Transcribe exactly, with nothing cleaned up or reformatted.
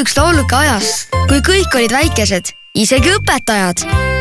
üks lauluke ajas, kui kõik olid väikesed, isegi õpetajad.